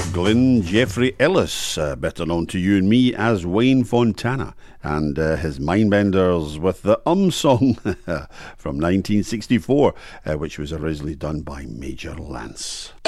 Glyn Jeffrey Ellis, better known to you and me as Wayne Fontana, and his Mindbenders with the song from 1964, which was originally done by Major Lance.